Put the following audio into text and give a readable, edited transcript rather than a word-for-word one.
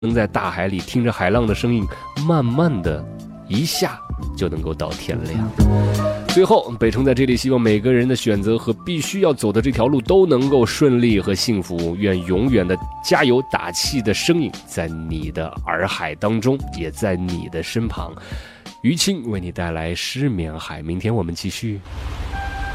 能在大海里听着海浪的声音，慢慢的一下就能够到天亮。最后，北城在这里希望每个人的选择和必须要走的这条路都能够顺利和幸福。愿永远的加油打气的声音在你的耳海当中，也在你的身旁。于青为你带来失眠海，明天我们继续。